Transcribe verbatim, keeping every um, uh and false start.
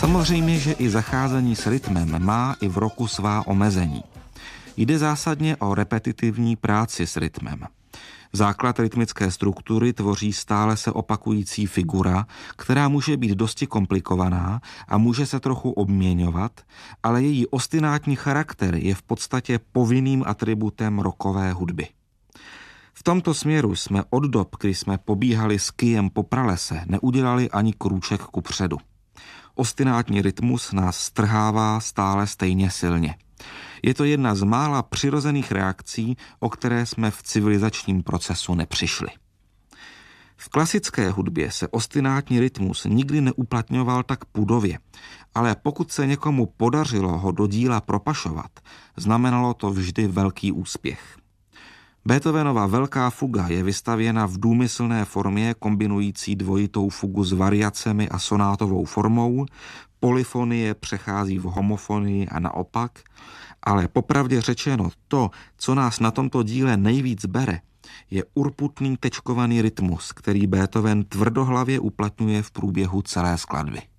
Samozřejmě, že i zacházení s rytmem má i v rocku svá omezení. Jde zásadně o repetitivní práci s rytmem. Základ rytmické struktury tvoří stále se opakující figura, která může být dosti komplikovaná a může se trochu obměňovat, ale její ostinátní charakter je v podstatě povinným atributem rockové hudby. V tomto směru jsme od dob, kdy jsme pobíhali s kyjem po pralese, neudělali ani krůček kupředu. Ostinátní rytmus nás strhává stále stejně silně. Je to jedna z mála přirozených reakcí, o které jsme v civilizačním procesu nepřišli. V klasické hudbě se ostinátní rytmus nikdy neuplatňoval tak pudově, ale pokud se někomu podařilo ho do díla propašovat, znamenalo to vždy velký úspěch. Beethovenova velká fuga je vystavěna v důmyslné formě kombinující dvojitou fugu s variacemi a sonátovou formou, polyfonie přechází v homofonii a naopak, ale popravdě řečeno to, co nás na tomto díle nejvíc bere, je urputný tečkovaný rytmus, který Beethoven tvrdohlavě uplatňuje v průběhu celé skladby.